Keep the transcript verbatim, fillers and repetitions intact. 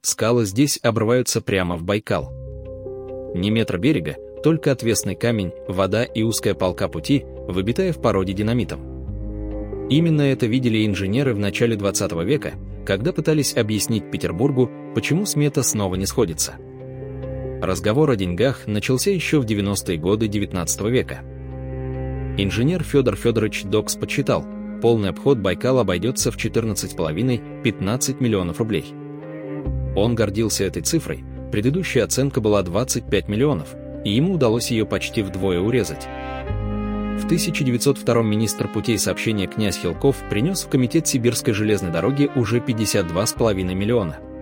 скалы здесь обрываются прямо в Байкал. Ни метра берега, только отвесный камень, вода и узкая полка пути, выбитая в породе динамитом. Именно это видели инженеры в начале двадцатого века, когда пытались объяснить Петербургу, почему смета снова не сходится. Разговор о деньгах начался еще в девяностые годы девятнадцатого века. Инженер Федор Федорович Докс подсчитал, полный обход Байкала обойдется в четырнадцать с половиной — пятнадцать миллионов рублей. Он гордился этой цифрой, предыдущая оценка была двадцать пять миллионов, и ему удалось ее почти вдвое урезать. В тысяча девятьсот втором министр путей сообщения князь Хилков принес в комитет Сибирской железной дороги уже пятьдесят два с половиной миллиона.